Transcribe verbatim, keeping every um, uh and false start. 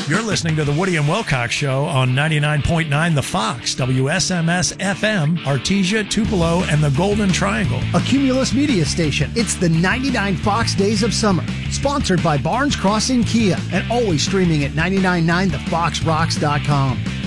You're listening to the Woody and Wilcox Show on ninety-nine point nine The Fox, W S M S F M, Artesia, Tupelo, and the Golden Triangle. A Cumulus media station. It's the ninety-nine Fox Days of Summer. Sponsored by Barnes Crossing Kia. And always streaming at nine nine nine the fox rocks dot com.